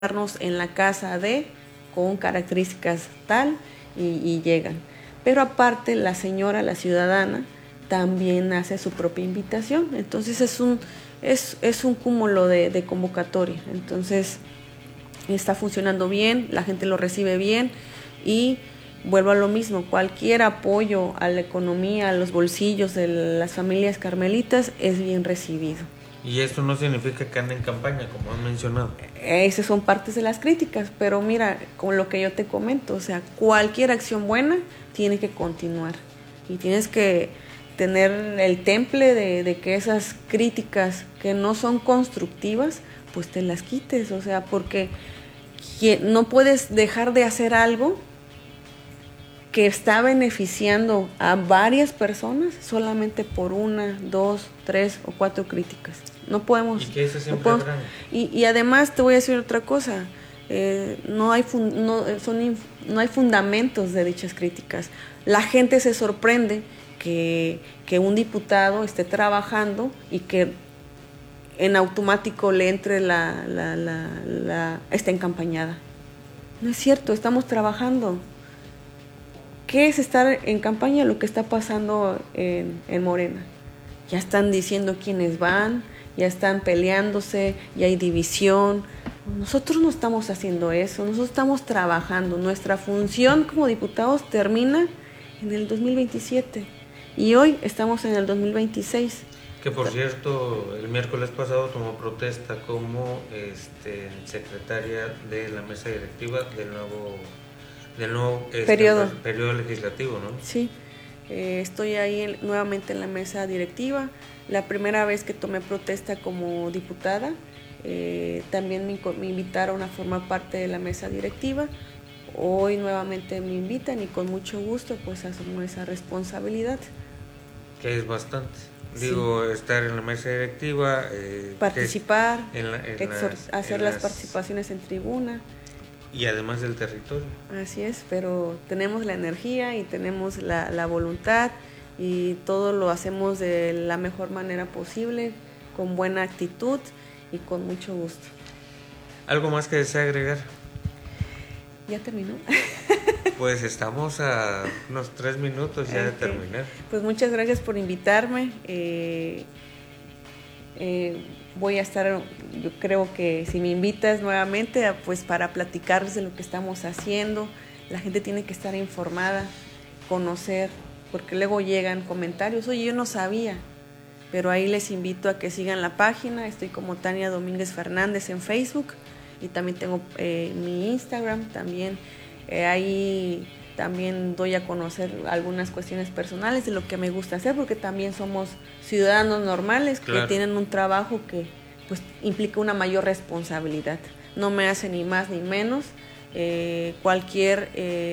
en la casa de, con características tal, y llegan. Pero aparte la señora, la ciudadana, también hace su propia invitación. Entonces es un cúmulo de convocatoria. Entonces está funcionando bien, la gente lo recibe bien y vuelvo a lo mismo, cualquier apoyo a la economía, a los bolsillos de las familias carmelitas es bien recibido. Y esto no significa que ande en campaña, como han mencionado. Esas son partes de las críticas, pero mira, con lo que yo te comento, o sea, cualquier acción buena tiene que continuar y tienes que tener el temple de que esas críticas que no son constructivas, pues te las quites, o sea, porque no puedes dejar de hacer algo que está beneficiando a varias personas solamente por 1, 2, 3 o 4 críticas. No podemos. Y que eso siempre habrá. Y además te voy a decir otra cosa. No hay fundamentos de dichas críticas. La gente se sorprende que un diputado esté trabajando y que en automático le entre está encampañada. No es cierto, estamos trabajando. ¿Qué es estar en campaña? Lo que está pasando en Morena. Ya están diciendo quiénes van, ya están peleándose, ya hay división. Nosotros no estamos haciendo eso, nosotros estamos trabajando. Nuestra función como diputados termina en el 2027 y hoy estamos en el 2026. Que por cierto, el miércoles pasado tomó protesta como secretaria de la mesa directiva del nuevo periodo legislativo, ¿no? Sí, estoy ahí nuevamente en la mesa directiva. La primera vez que tomé protesta como diputada, también me invitaron a formar parte de la mesa directiva. Hoy nuevamente me invitan y con mucho gusto pues asumo esa responsabilidad. Que es bastante. Digo, sí. Estar en la mesa directiva, participar, hacer las participaciones en tribuna. Y además del territorio. Así es, pero tenemos la energía y tenemos la voluntad y todo lo hacemos de la mejor manera posible, con buena actitud y con mucho gusto. ¿Algo más que desea agregar? ¿Ya terminó? Pues estamos a unos 3 minutos ya de terminar. Pues muchas gracias por invitarme. Voy a estar, yo creo que si me invitas nuevamente, pues para platicarles de lo que estamos haciendo. La gente tiene que estar informada, conocer, porque luego llegan comentarios, oye, yo no sabía, pero ahí les invito a que sigan la página. Estoy como Tania Domínguez Fernández en Facebook y también tengo mi Instagram, también ahí también doy a conocer algunas cuestiones personales de lo que me gusta hacer, porque también somos ciudadanos normales que tienen un trabajo que pues implica una mayor responsabilidad. No me hace ni más ni menos. Cualquier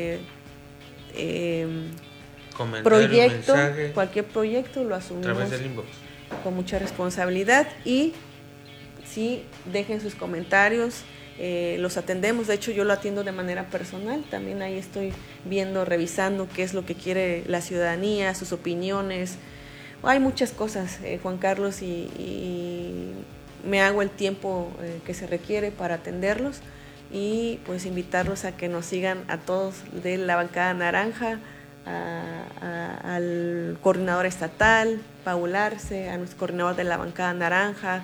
proyecto, mensaje, cualquier proyecto lo asumimos a través del inbox con mucha responsabilidad y sí, dejen sus comentarios. Los atendemos, de hecho yo lo atiendo de manera personal, también ahí estoy viendo, revisando qué es lo que quiere la ciudadanía, sus opiniones. Hay muchas cosas, Juan Carlos, y me hago el tiempo que se requiere para atenderlos y pues invitarlos a que nos sigan a todos de la bancada naranja, al coordinador estatal, Paul Arce, a nuestro coordinador de la bancada naranja,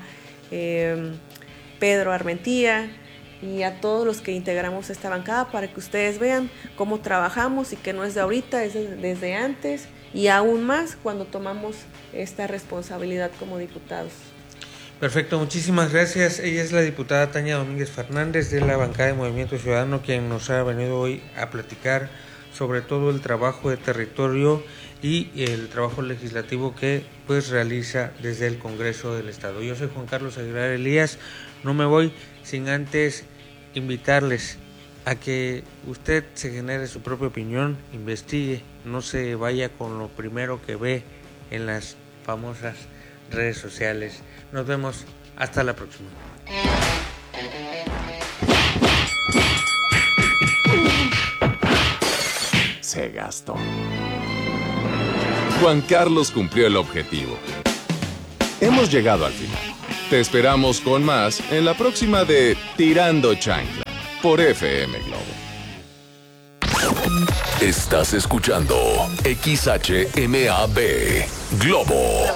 Pedro Armentía, y a todos los que integramos esta bancada para que ustedes vean cómo trabajamos y que no es de ahorita, es desde antes y aún más cuando tomamos esta responsabilidad como diputados. Perfecto, muchísimas gracias. Ella es la diputada Tania Domínguez Fernández de la bancada de Movimiento Ciudadano, quien nos ha venido hoy a platicar sobre todo el trabajo de territorio y el trabajo legislativo que pues realiza desde el Congreso del Estado. Yo soy Juan Carlos Aguilar Elías, no me voy sin antes invitarles a que usted se genere su propia opinión, investigue, no se vaya con lo primero que ve en las famosas redes sociales. Nos vemos, hasta la próxima. Se gastó. Juan Carlos cumplió el objetivo. Hemos llegado al final, Te esperamos con más en la próxima de Tirando Chancla por FM Globo. Estás escuchando XHMAB Globo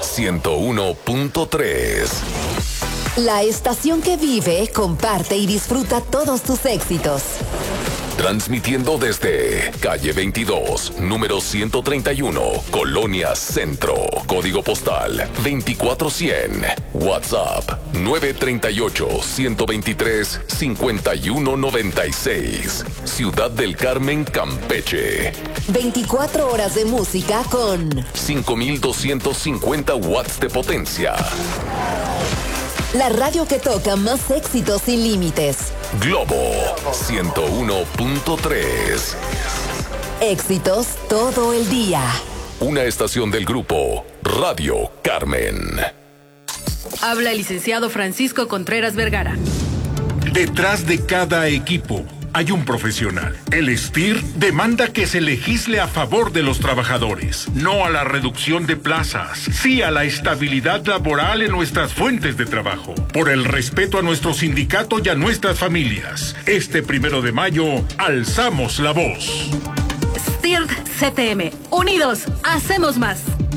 101.3. La estación que vive, comparte y disfruta todos tus éxitos. Transmitiendo desde calle 22, número 131, Colonia Centro, código postal 24100, WhatsApp 938-123-5196, Ciudad del Carmen, Campeche. 24 horas de música con 5250 watts de potencia. La radio que toca más éxitos sin límites. Globo 101.3. Éxitos todo el día. Una estación del grupo Radio Carmen. Habla el licenciado Francisco Contreras Vergara. Detrás de cada equipo hay un profesional. El STIR demanda que se legisle a favor de los trabajadores, no a la reducción de plazas, sí a la estabilidad laboral en nuestras fuentes de trabajo, por el respeto a nuestro sindicato y a nuestras familias. Este 1 de mayo, alzamos la voz. STIR CTM, unidos, hacemos más.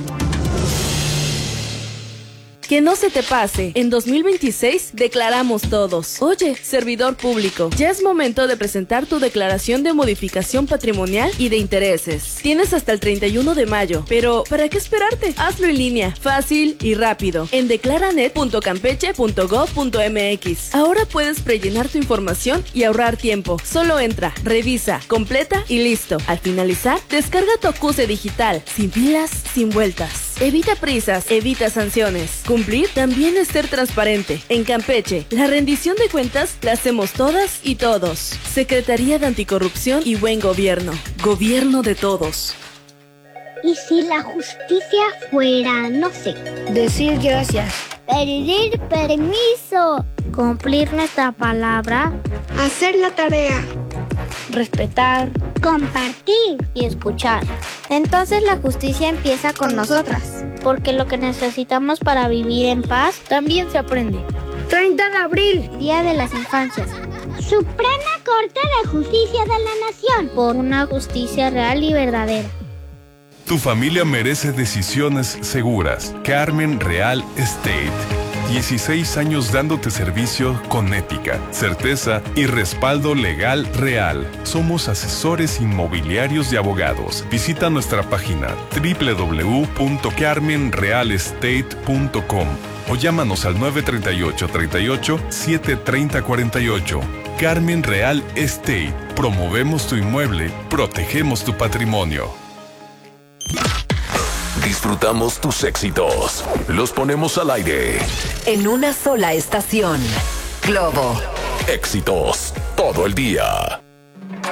Que no se te pase, en 2026 declaramos todos. Oye, servidor público, ya es momento de presentar tu declaración de modificación patrimonial y de intereses. Tienes hasta el 31 de mayo, pero ¿para qué esperarte? Hazlo en línea, fácil y rápido, en declaranet.campeche.gov.mx. Ahora puedes prellenar tu información y ahorrar tiempo. Solo entra, revisa, completa y listo. Al finalizar, descarga tu acuse digital, sin pilas, sin vueltas. Evita prisas, evita sanciones. Cumplir también es ser transparente. En Campeche, la rendición de cuentas la hacemos todas y todos. Secretaría de Anticorrupción y Buen Gobierno. Gobierno de todos. ¿Y si la justicia fuera, no sé, decir gracias, pedir permiso, cumplir nuestra palabra, hacer la tarea, respetar, compartir y escuchar? Entonces la justicia empieza con nosotras, porque lo que necesitamos para vivir en paz también se aprende. 30 de abril, Día de las Infancias. Suprema Corte de Justicia de la Nación, por una justicia real y verdadera. Tu familia merece decisiones seguras. Carmen Real Estate. 16 años dándote servicio con ética, certeza y respaldo legal real. Somos asesores inmobiliarios y abogados. Visita nuestra página www.carmenrealestate.com o llámanos al 938-38-730-48. Carmen Real Estate. Promovemos tu inmueble, protegemos tu patrimonio. Disfrutamos tus éxitos. Los ponemos al aire. En una sola estación. Globo. Éxitos todo el día.